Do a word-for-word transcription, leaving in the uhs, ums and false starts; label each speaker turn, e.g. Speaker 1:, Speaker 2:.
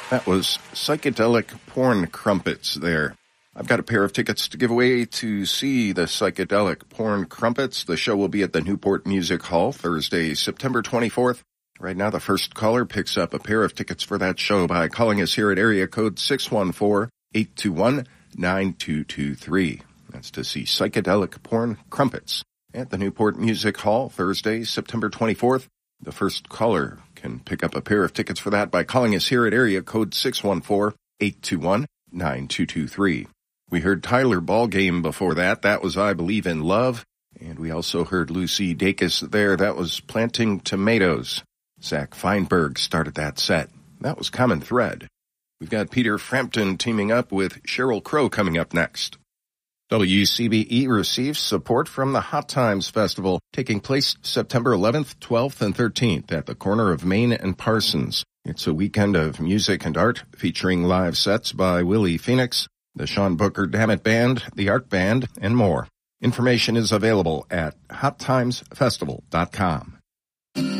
Speaker 1: That was Psychedelic Porn Crumpets there. I've got a pair of tickets to give away to see the Psychedelic Porn Crumpets. The show will be at the Newport Music Hall Thursday, September twenty-fourth. Right now, the first caller picks up a pair of tickets for that show by calling us here at area code six one four, eight two one, nine two two three. That's to see Psychedelic Porn Crumpets at the Newport Music Hall Thursday, September twenty-fourth. The first caller can pick up a pair of tickets for that by calling us here at area code six one four, eight two one, nine two two three. We heard Tyler Ballgame before that. That was I Believe in Love. And we also heard Lucy Dacus there. That was Planting Tomatoes. Zach Feinberg started that set. That was Common Thread. We've got Peter Frampton teaming up with Sheryl Crow coming up next. W C B E receives support from the Hot Times Festival, taking place September eleventh, twelfth, and thirteenth at the corner of Main and Parsons. It's a weekend of music and art featuring live sets by Willie Phoenix, the Sean Booker Dammit Band, the Art Band, and more. Information is available at hot times festival dot com.